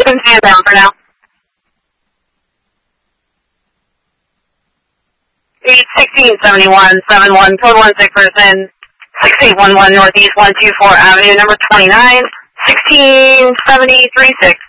can stand down for now. 1671, 71, code 16 person, 6811 Northeast 124 Avenue, number 29, 167036.